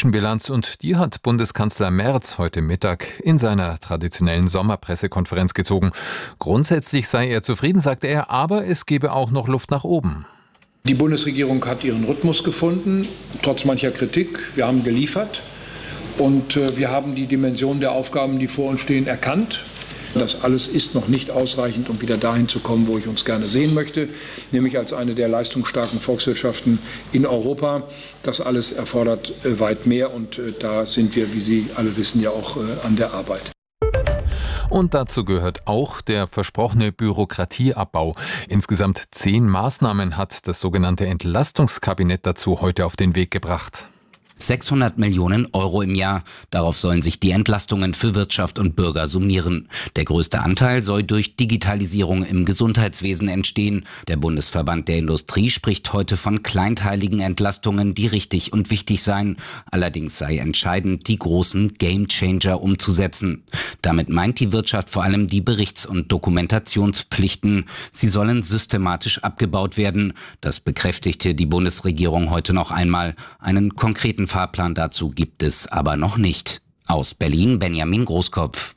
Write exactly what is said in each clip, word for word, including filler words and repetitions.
Zwischenbilanz und die hat Bundeskanzler Merz heute Mittag in seiner traditionellen Sommerpressekonferenz gezogen. Grundsätzlich sei er zufrieden, sagte er, aber es gebe auch noch Luft nach oben. Die Bundesregierung hat ihren Rhythmus gefunden, trotz mancher Kritik. Wir haben geliefert und wir haben die Dimension der Aufgaben, die vor uns stehen, erkannt. Das alles ist noch nicht ausreichend, um wieder dahin zu kommen, wo ich uns gerne sehen möchte, nämlich als eine der leistungsstarken Volkswirtschaften in Europa. Das alles erfordert weit mehr und da sind wir, wie Sie alle wissen, ja auch an der Arbeit. Und dazu gehört auch der versprochene Bürokratieabbau. Insgesamt zehn Maßnahmen hat das sogenannte Entlastungskabinett dazu heute auf den Weg gebracht. sechshundert Millionen Euro im Jahr. Darauf sollen sich die Entlastungen für Wirtschaft und Bürger summieren. Der größte Anteil soll durch Digitalisierung im Gesundheitswesen entstehen. Der Bundesverband der Industrie spricht heute von kleinteiligen Entlastungen, die richtig und wichtig seien. Allerdings sei entscheidend, die großen Gamechanger umzusetzen. Damit meint die Wirtschaft vor allem die Berichts- und Dokumentationspflichten. Sie sollen systematisch abgebaut werden. Das bekräftigte die Bundesregierung heute noch einmal. Einen konkreten Fahrplan dazu gibt es aber noch nicht. Aus Berlin, Benjamin Großkopf.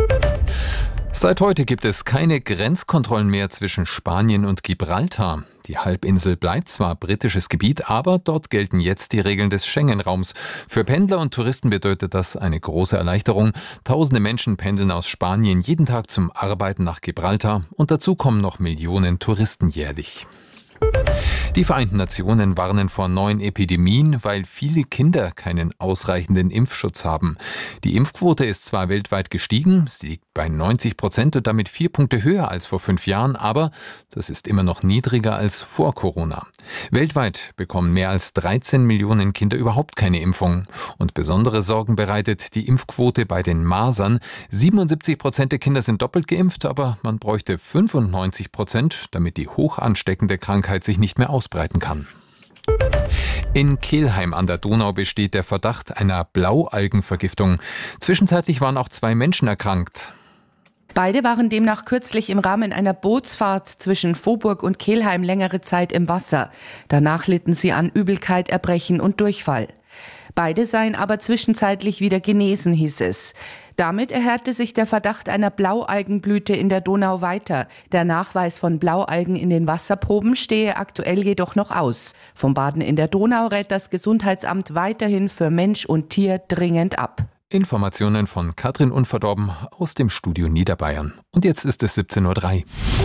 Seit heute gibt es keine Grenzkontrollen mehr zwischen Spanien und Gibraltar. Die Halbinsel bleibt zwar britisches Gebiet, aber dort gelten jetzt die Regeln des Schengen-Raums. Für Pendler und Touristen bedeutet das eine große Erleichterung. Tausende Menschen pendeln aus Spanien jeden Tag zum Arbeiten nach Gibraltar und dazu kommen noch Millionen Touristen jährlich. Die Vereinten Nationen warnen vor neuen Epidemien, weil viele Kinder keinen ausreichenden Impfschutz haben. Die Impfquote ist zwar weltweit gestiegen, sie liegt bei neunzig Prozent und damit vier Punkte höher als vor fünf Jahren, aber das ist immer noch niedriger als vor Corona. Weltweit bekommen mehr als dreizehn Millionen Kinder überhaupt keine Impfung. Und besondere Sorgen bereitet die Impfquote bei den Masern. siebenundsiebzig Prozent der Kinder sind doppelt geimpft, aber man bräuchte fünfundneunzig Prozent, damit die hoch ansteckende Krankheit sich nicht mehr ausbreiten kann. In Kelheim an der Donau besteht der Verdacht einer Blaualgenvergiftung. Zwischenzeitlich waren auch zwei Menschen erkrankt. Beide waren demnach kürzlich im Rahmen einer Bootsfahrt zwischen Vohburg und Kelheim längere Zeit im Wasser. Danach litten sie an Übelkeit, Erbrechen und Durchfall. Beide seien aber zwischenzeitlich wieder genesen, hieß es. Damit erhärte sich der Verdacht einer Blaualgenblüte in der Donau weiter. Der Nachweis von Blaualgen in den Wasserproben stehe aktuell jedoch noch aus. Vom Baden in der Donau rät das Gesundheitsamt weiterhin für Mensch und Tier dringend ab. Informationen von Katrin Unverdorben aus dem Studio Niederbayern. Und jetzt ist es siebzehn Uhr drei.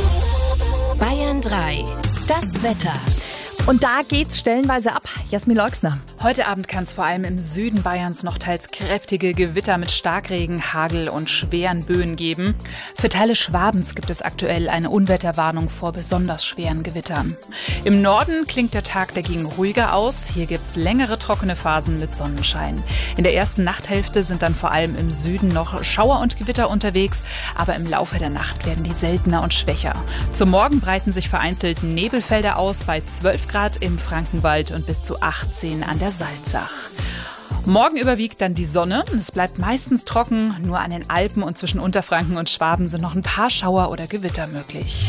Bayern drei. Das Wetter. Und da geht's stellenweise ab. Jasmin Leuxner. Heute Abend kann es vor allem im Süden Bayerns noch teils kräftige Gewitter mit Starkregen, Hagel und schweren Böen geben. Für Teile Schwabens gibt es aktuell eine Unwetterwarnung vor besonders schweren Gewittern. Im Norden klingt der Tag dagegen ruhiger aus. Hier gibt's längere trockene Phasen mit Sonnenschein. In der ersten Nachthälfte sind dann vor allem im Süden noch Schauer und Gewitter unterwegs, aber im Laufe der Nacht werden die seltener und schwächer. Zum Morgen breiten sich vereinzelt Nebelfelder aus bei zwölf Grad im Frankenwald und bis zu achtzehn an der Salzach. Morgen überwiegt dann die Sonne. Es bleibt meistens trocken. Nur an den Alpen und zwischen Unterfranken und Schwaben sind noch ein paar Schauer oder Gewitter möglich.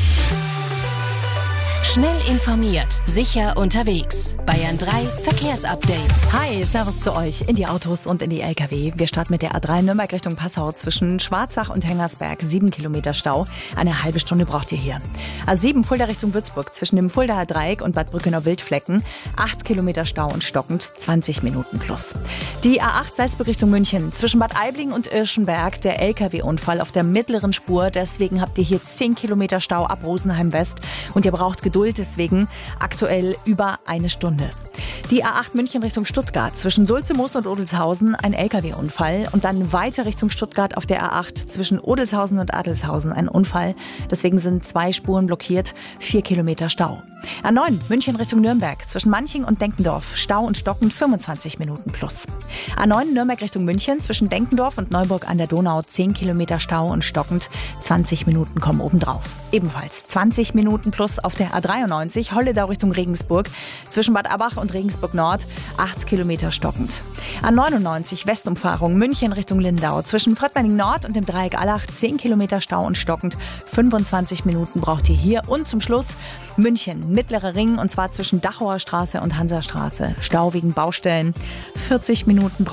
Schnell informiert, sicher unterwegs. Bayern drei Verkehrsupdate. Hi, servus zu euch in die Autos und in die L K W. Wir starten mit der A drei Nürnberg Richtung Passau zwischen Schwarzach und Hengersberg. Sieben Kilometer Stau. Eine halbe Stunde braucht ihr hier. A sieben Fulda Richtung Würzburg zwischen dem Fuldaer Dreieck und Bad Brückenau-Wildflecken. Acht Kilometer Stau und stockend. zwanzig Minuten plus. Die A acht Salzburg Richtung München zwischen Bad Aibling und Irschenberg. Der L K W-Unfall auf der mittleren Spur. Deswegen habt ihr hier zehn Kilometer Stau ab Rosenheim West. Und ihr braucht Geduld. Deswegen aktuell über eine Stunde. Die A acht München Richtung Stuttgart zwischen Sulzemoos und Odelshausen ein L K W-Unfall und dann weiter Richtung Stuttgart auf der A acht zwischen Odelshausen und Adelshausen ein Unfall. Deswegen sind zwei Spuren blockiert, vier Kilometer Stau. A neun München Richtung Nürnberg zwischen Manching und Denkendorf Stau und stockend fünfundzwanzig Minuten plus. A neun Nürnberg Richtung München zwischen Denkendorf und Neuburg an der Donau zehn Kilometer Stau und stockend zwanzig Minuten kommen obendrauf. Ebenfalls zwanzig Minuten plus auf der A dreiundneunzig Holledau Richtung Regensburg zwischen Bad Abbach und Regensburg Nord acht Kilometer stockend. A neunundneunzig Westumfahrung München Richtung Lindau zwischen Fröttmenning Nord und dem Dreieck Allach zehn Kilometer Stau und stockend. fünfundzwanzig Minuten braucht ihr hier. Und zum Schluss München Mittlerer Ring und zwar zwischen Dachauer Straße und Hansastraße. Stau wegen Baustellen. vierzig Minuten